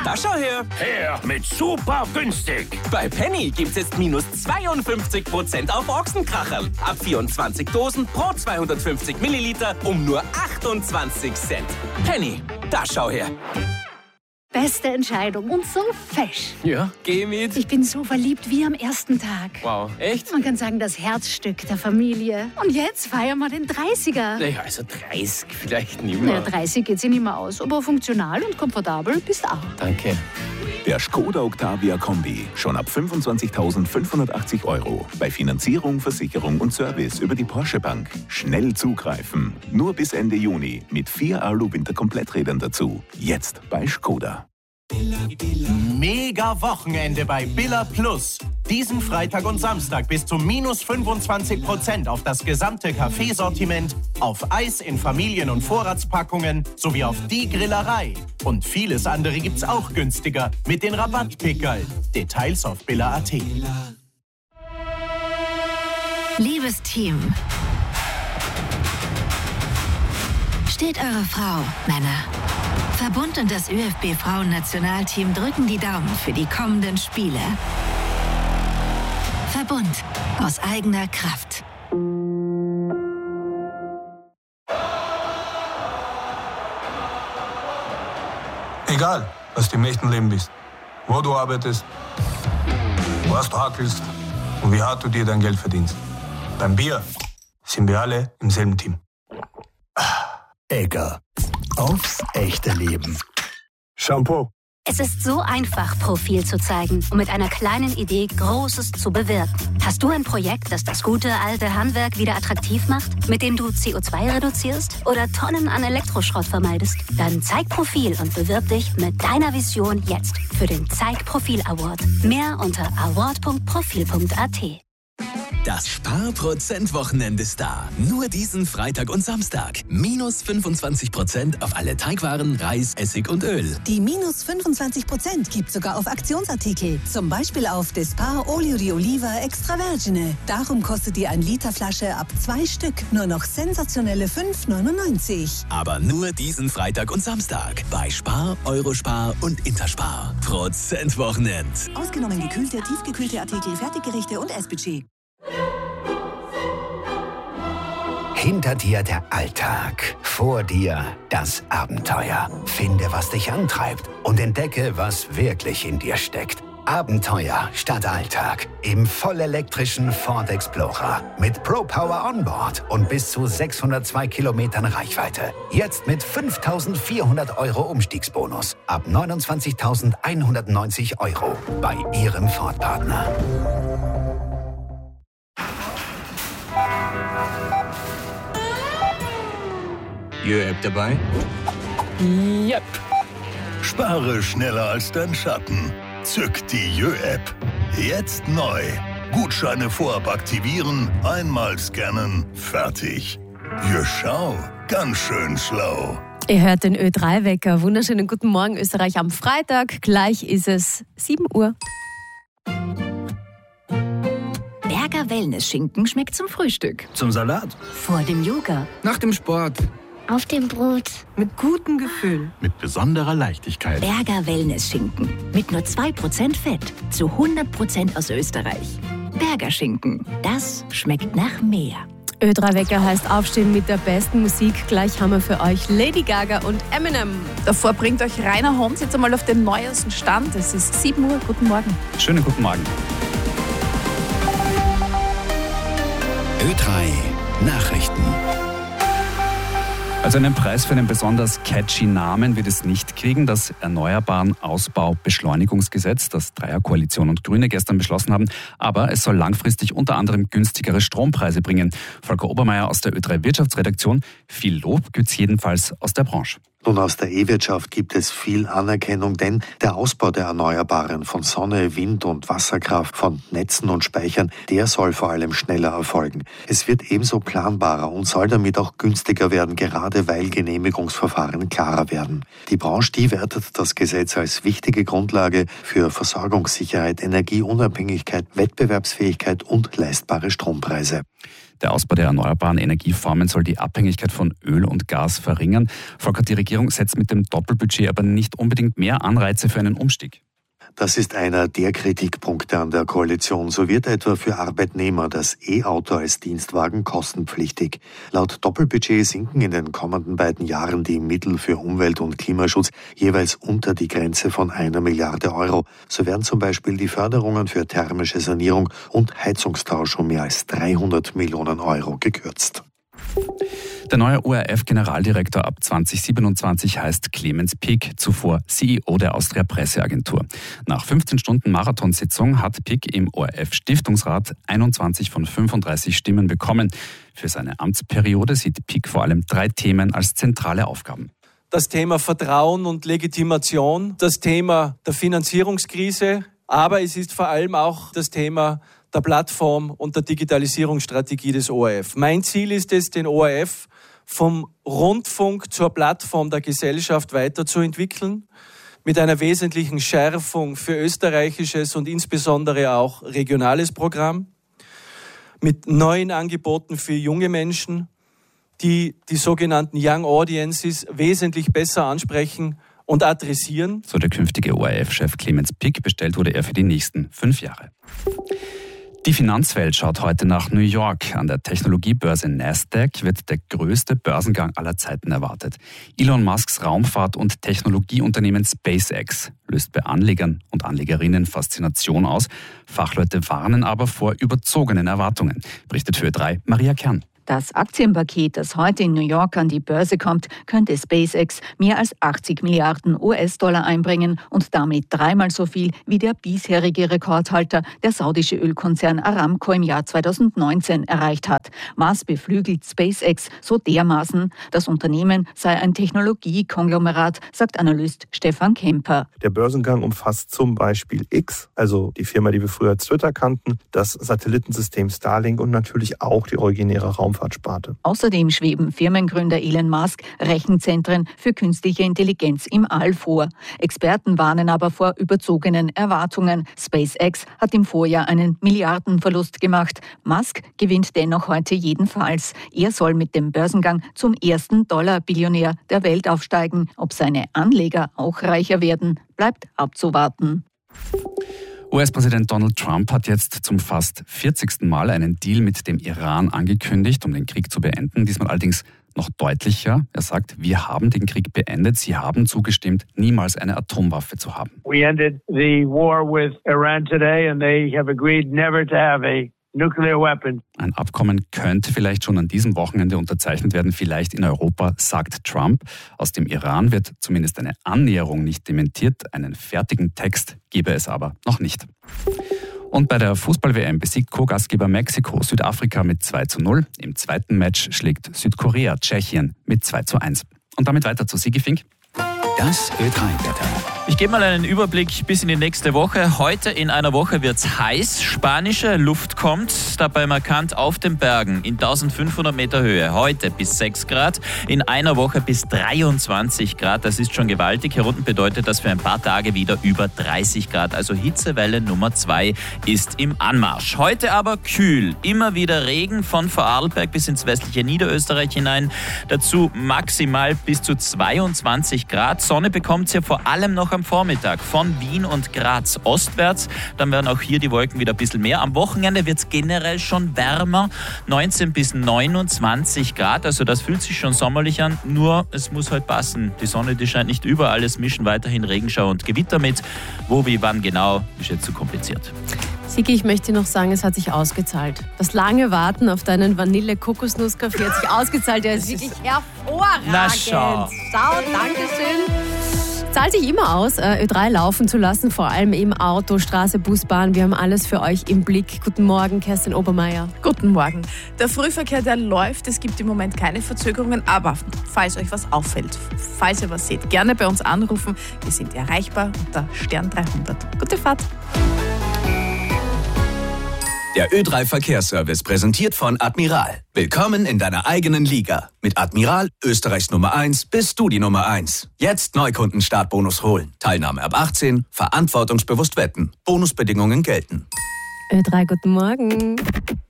Da schau her. Her mit super günstig. Bei Penny gibt's jetzt minus 52% auf Ochsenkracherl. Ab 24 Dosen pro 250 Milliliter um nur 28 Cent. Penny, da schau her. Beste Entscheidung und so fesch. Ja, geh mit. Ich bin so verliebt wie am ersten Tag. Wow, echt? Man kann sagen, das Herzstück der Familie. Und jetzt feiern wir den 30er. Naja, also 30 vielleicht nicht Ja, mehr. 30 geht sich nicht mehr aus, aber funktional und komfortabel bist auch. Danke. Der Skoda Octavia Kombi. Schon ab 25.580 €. Bei Finanzierung, Versicherung und Service über die Porsche Bank. Schnell zugreifen. Nur bis Ende Juni mit 4 Alu-Winter-Kompletträdern dazu. Jetzt bei Skoda. Mega Wochenende bei Billa Plus. Diesen Freitag und Samstag bis zu minus 25% auf das gesamte Kaffeesortiment, auf Eis in Familien- und Vorratspackungen sowie auf die Grillerei. Und vieles andere gibt's auch günstiger mit den Rabattpickerl. Details auf billa.at. Liebes Team, steht eure Frau, Männer. Verbund und das ÖFB-Frauen-Nationalteam drücken die Daumen für die kommenden Spiele. Verbund aus eigener Kraft. Egal, was du im echten Leben bist, wo du arbeitest, was du hackelst und wie hart du dir dein Geld verdienst. Beim Bier sind wir alle im selben Team. Egger. Aufs echte Leben. Shampoo. Es ist so einfach, Profil zu zeigen und mit einer kleinen Idee Großes zu bewirken. Hast du ein Projekt, das das gute alte Handwerk wieder attraktiv macht, mit dem du CO2 reduzierst oder Tonnen an Elektroschrott vermeidest? Dann zeig Profil und bewirb dich mit deiner Vision jetzt für den Zeig Profil Award. Mehr unter award.profil.at. Das Sparprozent-Wochenende ist da. Nur diesen Freitag und Samstag. Minus 25% auf alle Teigwaren, Reis, Essig und Öl. Die minus 25% gibt sogar auf Aktionsartikel. Zum Beispiel auf Despar Olio di Oliva Extra Vergine. Darum kostet die 1-Liter-Flasche ab 2 Stück nur noch sensationelle 5,99. Aber nur diesen Freitag und Samstag. Bei Spar, Eurospar und Interspar. Prozent-Wochenend. Ausgenommen gekühlte, tiefgekühlte Artikel, Fertiggerichte und Essbudget. Hinter dir der Alltag, vor dir das Abenteuer. Finde, was dich antreibt und entdecke, was wirklich in dir steckt. Abenteuer statt Alltag im vollelektrischen Ford Explorer mit ProPower Onboard und bis zu 602 Kilometern Reichweite. Jetzt mit 5.400 € Umstiegsbonus ab 29.190 € bei Ihrem Ford-Partner. Jö-App dabei? Yep. Spare schneller als dein Schatten. Zück die Jö-App. Jetzt neu. Gutscheine vorab aktivieren, einmal scannen, fertig. Jö, schau, ganz schön schlau. Ihr hört den Ö3-Wecker. Wunderschönen guten Morgen Österreich am Freitag. Gleich ist es 7 Uhr. Berger Wellness-Schinken schmeckt zum Frühstück. Zum Salat. Vor dem Yoga. Nach dem Sport. Auf dem Brot. Mit gutem Gefühl. Mit besonderer Leichtigkeit. Berger Wellness-Schinken. Mit nur 2% Fett. Zu 100% aus Österreich. Berger Schinken. Das schmeckt nach mehr. Ö3-Wecker heißt Aufstehen mit der besten Musik. Gleich haben wir für euch Lady Gaga und Eminem. Davor bringt euch Rainer Hons jetzt einmal auf den neuesten Stand. Es ist 7 Uhr. Guten Morgen. Schönen guten Morgen. Ö3 Nachrichten. Also einen Preis für einen besonders catchy Namen wird es nicht kriegen. Das Erneuerbaren Ausbau-Beschleunigungsgesetz, das Dreierkoalition und Grüne gestern beschlossen haben. Aber es soll langfristig unter anderem günstigere Strompreise bringen. Volker Obermeier aus der Ö3 Wirtschaftsredaktion. Viel Lob gibt's jedenfalls aus der Branche. Nun, aus der E-Wirtschaft gibt es viel Anerkennung, denn der Ausbau der Erneuerbaren von Sonne, Wind und Wasserkraft, von Netzen und Speichern, der soll vor allem schneller erfolgen. Es wird ebenso planbarer und soll damit auch günstiger werden, gerade weil Genehmigungsverfahren klarer werden. Die Branche, die wertet das Gesetz als wichtige Grundlage für Versorgungssicherheit, Energieunabhängigkeit, Wettbewerbsfähigkeit und leistbare Strompreise. Der Ausbau der erneuerbaren Energieformen soll die Abhängigkeit von Öl und Gas verringern. Volkert, die Regierung setzt mit dem Doppelbudget aber nicht unbedingt mehr Anreize für einen Umstieg. Das ist einer der Kritikpunkte an der Koalition. So wird etwa für Arbeitnehmer das E-Auto als Dienstwagen kostenpflichtig. Laut Doppelbudget sinken in den kommenden beiden Jahren die Mittel für Umwelt- und Klimaschutz jeweils unter die Grenze von 1 Milliarde Euro. So werden zum Beispiel die Förderungen für thermische Sanierung und Heizungstausch um mehr als 300 Millionen Euro gekürzt. Der neue ORF-Generaldirektor ab 2027 heißt Clemens Pick, zuvor CEO der Austria Presseagentur. Nach 15 Stunden Marathonsitzung hat Pick im ORF-Stiftungsrat 21 von 35 Stimmen bekommen. Für seine Amtsperiode sieht Pick vor allem 3 Themen als zentrale Aufgaben. Das Thema Vertrauen und Legitimation, das Thema der Finanzierungskrise, aber es ist vor allem auch das Thema der Plattform und der Digitalisierungsstrategie des ORF. Mein Ziel ist es, den ORF vom Rundfunk zur Plattform der Gesellschaft weiterzuentwickeln, mit einer wesentlichen Schärfung für österreichisches und insbesondere auch regionales Programm, mit neuen Angeboten für junge Menschen, die sogenannten Young Audiences wesentlich besser ansprechen und adressieren. So der künftige ORF-Chef Clemens Pick, bestellt wurde er für die nächsten 5 Jahre. Die Finanzwelt schaut heute nach New York. An der Technologiebörse Nasdaq wird der größte Börsengang aller Zeiten erwartet. Elon Musks Raumfahrt- und Technologieunternehmen SpaceX löst bei Anlegern und Anlegerinnen Faszination aus. Fachleute warnen aber vor überzogenen Erwartungen. Berichtet für Ö3 Maria Kern. Das Aktienpaket, das heute in New York an die Börse kommt, könnte SpaceX mehr als 80 Milliarden US-Dollar einbringen und damit 3-mal so viel wie der bisherige Rekordhalter, der saudische Ölkonzern Aramco im Jahr 2019 erreicht hat. Was beflügelt SpaceX so dermaßen? Das Unternehmen sei ein Technologiekonglomerat, sagt Analyst Stefan Kemper. Der Börsengang umfasst zum Beispiel X, also die Firma, die wir früher als Twitter kannten, das Satellitensystem Starlink und natürlich auch die originäre Raumfahrtsparte. Außerdem schweben Firmengründer Elon Musk Rechenzentren für künstliche Intelligenz im All vor. Experten warnen aber vor überzogenen Erwartungen. SpaceX hat im Vorjahr einen Milliardenverlust gemacht. Musk gewinnt dennoch heute jedenfalls. Er soll mit dem Börsengang zum ersten Dollar-Billionär der Welt aufsteigen. Ob seine Anleger auch reicher werden, bleibt abzuwarten. US-Präsident Donald Trump hat jetzt zum fast 40. Mal einen Deal mit dem Iran angekündigt, um den Krieg zu beenden. Diesmal allerdings noch deutlicher. Er sagt, wir haben den Krieg beendet. Sie haben zugestimmt, niemals eine Atomwaffe zu haben. We ended the war with Iran today and they have agreed never to have a nuclear weapon. Ein Abkommen könnte vielleicht schon an diesem Wochenende unterzeichnet werden, vielleicht in Europa, sagt Trump. Aus dem Iran wird zumindest eine Annäherung nicht dementiert. Einen fertigen Text gebe es aber noch nicht. Und bei der Fußball-WM besiegt Co-Gastgeber Mexiko Südafrika mit 2:0. Im zweiten Match schlägt Südkorea Tschechien mit 2:1. Und damit weiter zu Sigi Fink. Das Ö3-Wetter. Ich gebe mal einen Überblick bis in die nächste Woche. Heute in einer Woche wird es heiß. Spanische Luft kommt, dabei markant auf den Bergen in 1500 Meter Höhe. Heute bis 6 Grad, in einer Woche bis 23 Grad. Das ist schon gewaltig. Hier unten bedeutet das für ein paar Tage wieder über 30 Grad. Also Hitzewelle Nummer 2 ist im Anmarsch. Heute aber kühl. Immer wieder Regen von Vorarlberg bis ins westliche Niederösterreich hinein. Dazu maximal bis zu 22 Grad. Sonne bekommt es hier vor allem noch am Vormittag von Wien und Graz ostwärts. Dann werden auch hier die Wolken wieder ein bisschen mehr. Am Wochenende wird es generell schon wärmer. 19 bis 29 Grad. Also das fühlt sich schon sommerlich an. Nur es muss halt passen. Die Sonne, die scheint nicht überall. Es mischen weiterhin Regenschauer und Gewitter mit. Wo, wie, wann genau, ist jetzt zu kompliziert. Sigi, ich möchte noch sagen, es hat sich ausgezahlt. Das lange Warten auf deinen Vanille-Kokosnuss-Kaffee hat sich ausgezahlt. Der ist wirklich hervorragend. Na schau. Dankeschön. Zahlt sich immer aus, Ö3 laufen zu lassen, vor allem im Auto, Straße, Bus, Bahn. Wir haben alles für euch im Blick. Guten Morgen, Kerstin Obermeier. Guten Morgen. Der Frühverkehr, der läuft. Es gibt im Moment keine Verzögerungen, aber falls euch was auffällt, falls ihr was seht, gerne bei uns anrufen. Wir sind erreichbar unter Stern 300. Gute Fahrt. Der Ö3 Verkehrsservice präsentiert von Admiral. Willkommen in deiner eigenen Liga. Mit Admiral, Österreichs Nummer 1, bist du die Nummer 1. Jetzt Neukunden-Startbonus holen. Teilnahme ab 18, verantwortungsbewusst wetten. Bonusbedingungen gelten. Ö3, guten Morgen.